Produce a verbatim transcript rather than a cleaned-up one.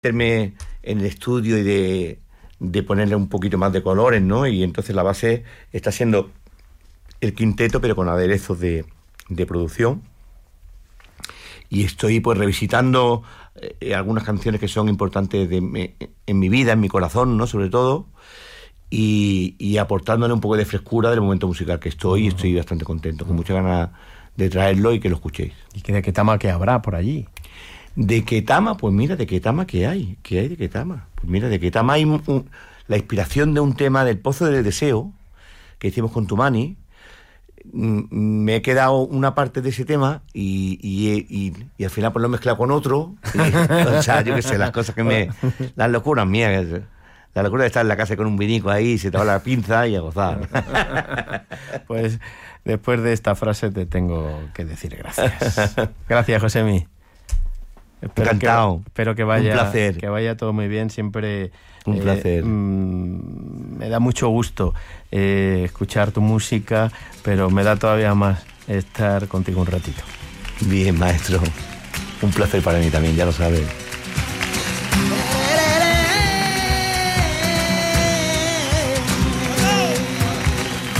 meterme en el estudio y de, de ponerle un poquito más de colores, ¿no? Y entonces la base está siendo el quinteto, pero con aderezos de, de producción. Y estoy pues revisitando eh, algunas canciones que son importantes de, me, en mi vida, en mi corazón, ¿no? Sobre todo, y, y aportándole un poco de frescura del momento musical que estoy, uh-huh. y estoy bastante contento, con muchas ganas de traerlo y que lo escuchéis. ¿Y qué de Ketama que habrá por allí? De Ketama, pues mira, de Ketama ¿qué hay? ¿Qué hay de Ketama? Pues mira, de Ketama hay un, un, la inspiración de un tema del Pozo del Deseo que hicimos con Tumani. Me he quedado una parte de ese tema y, y, y, y al final pues lo he mezclado con otro. Y, o sea, yo qué sé, las cosas que me... Las locuras mías. La locura de estar en la casa con un vinico ahí, se te va la pinza y a gozar. Pues después de esta frase te tengo que decir gracias. Gracias, Josemi. Espero Encantado. Que, espero que vaya, un placer. Que vaya todo muy bien. Siempre un eh, placer. Mmm, me da mucho gusto eh, escuchar tu música, pero me da todavía más estar contigo un ratito. Bien, maestro. Un placer para mí también, ya lo sabes.